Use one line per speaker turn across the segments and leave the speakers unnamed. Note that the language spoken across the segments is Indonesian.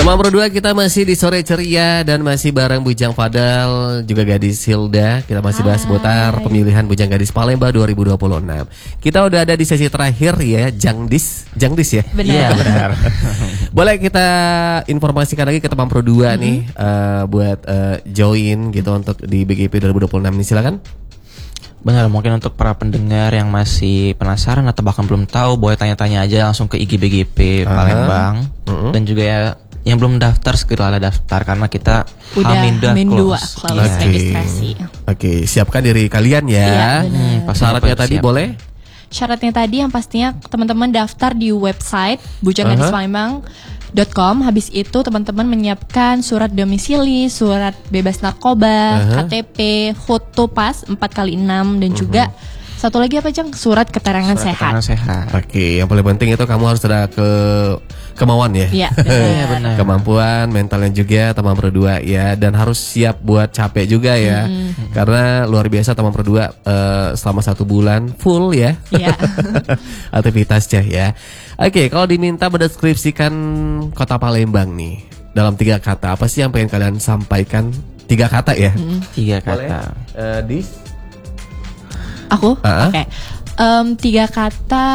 Teman berdua kita masih di sore ceria dan masih bareng Bujang Fadal juga Gadis Hilda. Kita masih bahas seputar pemilihan Bujang Gadis Palembang 2026. Kita udah ada di sesi terakhir ya, Jangdis ya.
Benar.
Iya benar.
Boleh kita informasikan lagi ke teman berdua nih buat join gitu untuk di BGP 2026 ini, silakan.
Benar, mungkin untuk para pendengar yang masih penasaran atau bahkan belum tahu, boleh tanya-tanya aja langsung ke IG BGP Palembang. Dan juga ya yang belum daftar segeralah daftar karena kita
udah
H-2
close registrasi.
Oke, siapkan diri kalian ya. Syaratnya tadi boleh?
Syaratnya tadi yang pastinya teman-teman daftar di website bujanggadisPalembang.com. Habis itu teman-teman menyiapkan surat domisili, surat bebas narkoba, KTP, foto pas 4x6 dan juga satu lagi apa Jang? Surat keterangan sehat.
Oke, yang paling penting itu kamu harus ada kemauan ya.
Iya,
benar.
Kemampuan mentalnya juga teman berdua ya, dan harus siap buat capek juga ya. Karena luar biasa teman berdua selama 1 bulan full ya.
Iya.
Aktivitasnya ya. Oke, kalau diminta mendeskripsikan kota Palembang nih dalam 3 kata, apa sih yang pengen kalian sampaikan? 3 kata ya.
3 kata.
Dis?
Aku? Oke. 3 kata: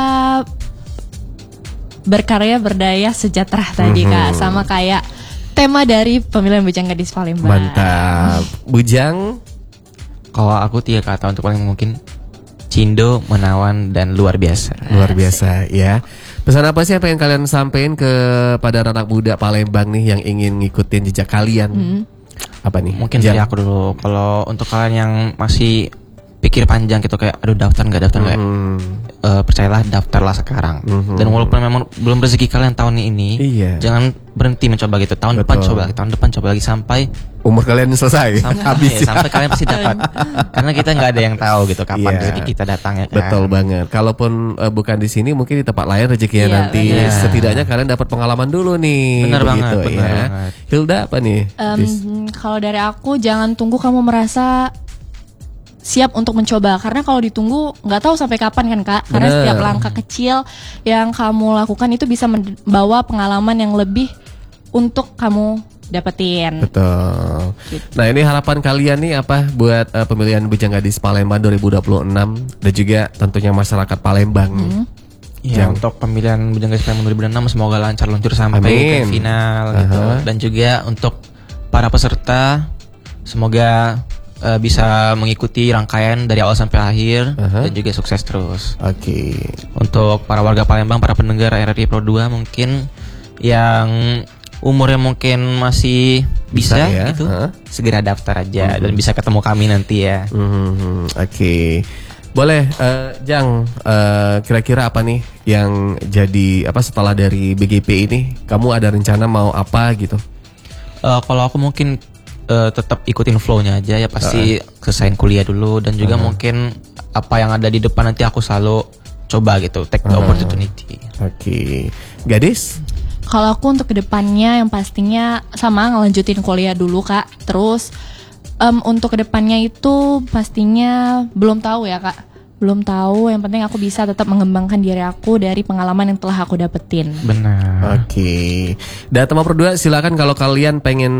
berkarya, berdaya, sejahtera tadi Kak. Sama kayak tema dari pemilihan Bujang Gadis Palembang.
Mantap. Bujang?
Kalau aku 3 kata untuk paling mungkin: cindo, menawan, dan luar biasa.
Luar biasa ya. Pesan apa sih yang pengen kalian sampaikan kepada anak muda Palembang nih yang ingin ngikutin jejak kalian? Apa nih?
Mungkin dari aku dulu. Kalau untuk kalian yang masih pikir panjang gitu kayak aduh daftar nggak, percayalah daftarlah sekarang. Dan walaupun memang belum rezeki kalian tahun ini, jangan berhenti mencoba gitu. Tahun depan coba lagi sampai
umur kalian selesai.
Habis sampai kalian pasti dapat. Karena kita nggak ada yang tahu gitu kapan rezeki kita datangnya kan.
Betul banget. Kalaupun bukan di sini, mungkin di tempat lain rezekinya nanti. Setidaknya kalian dapat pengalaman dulu nih.
Benar banget.
Hilda apa nih?
Kalau dari aku, jangan tunggu kamu merasa siap untuk mencoba, karena kalau ditunggu nggak tahu sampai kapan kan Kak. Karena setiap langkah kecil yang kamu lakukan itu bisa membawa pengalaman yang lebih untuk kamu dapetin.
Betul.
Gitu.
Nah, ini harapan kalian nih apa buat pemilihan Bujang Gadis Palembang 2026 dan juga tentunya masyarakat Palembang.
Ya, untuk pemilihan Bujang Gadis Palembang 2026 semoga lancar luncur sampai ke final gitu. Dan juga untuk para peserta semoga bisa mengikuti rangkaian dari awal sampai akhir dan juga sukses terus.
Oke.
Untuk para warga Palembang, para pendengar RRI Pro 2 mungkin yang umurnya mungkin masih bisa
ya,
gitu, segera daftar aja dan bisa ketemu kami nanti ya.
Oke. Boleh Jang, kira-kira apa nih yang jadi apa setelah dari BGP ini? Kamu ada rencana mau apa gitu?
Kalau aku mungkin tetap ikutin flow-nya aja ya, pasti selesaiin kuliah dulu dan juga mungkin apa yang ada di depan nanti aku selalu coba gitu, take the opportunity.
Oke. Gadis?
Kalau aku untuk kedepannya yang pastinya sama ngelanjutin kuliah dulu Kak. Terus untuk kedepannya itu pastinya belum tahu ya Kak. Belum tahu, yang penting aku bisa tetap mengembangkan diri aku dari pengalaman yang telah aku dapetin.
Benar.
Oke. Dan teman berdua silakan kalau kalian pengen